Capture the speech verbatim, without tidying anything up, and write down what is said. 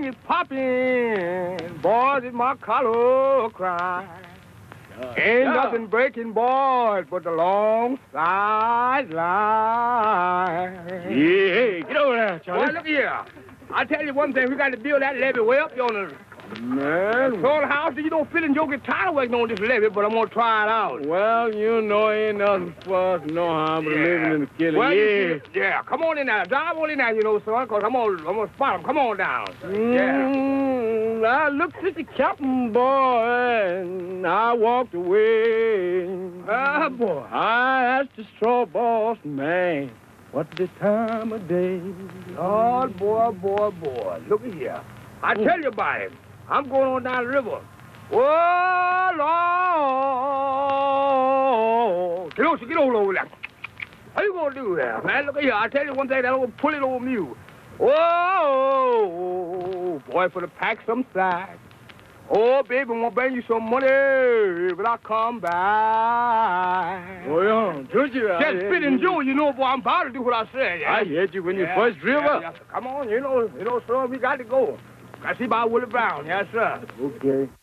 is popping, boys, it's my color cry. Uh, Ain't yeah. nothing breaking, boys, but the long sideline. Yeah, get over there, Charlie. Boy, look here. I tell you one thing, we got to build that levee way up on the man. Soul house. You don't fit in your guitar working on this levee, but I'm gonna try it out. Well, you know, ain't nothing for us, no harm but yeah. living in the killing. Well, yeah. See, yeah, come on in now. Drive on in now, you know, son, because I'm gonna, I'm gonna spot him. Come on down. Mm, yeah. I looked at the captain, boy, and I walked away. Ah, boy. I asked the straw boss man, what's the time of day? Oh, boy, boy, boy. Look at here. I tell you about it. I'm going on down the river. Oh, Lord. Get over, get over over there. How you going to do that, man? Look at here. I tell you one thing, that old pull it over mule. Oh, boy, for the pack some slack. Oh, baby, I'm going to bring you some money when I come back. Oh, yeah. Don't you? Just spit and Joe, you know, boy, I'm about to do what I said. Yeah? I heard you when yeah, you first drove yeah, up. Yeah. Come on, you know, you know, sir, we got to go. I see about Willie Brown, yes, sir. Okay.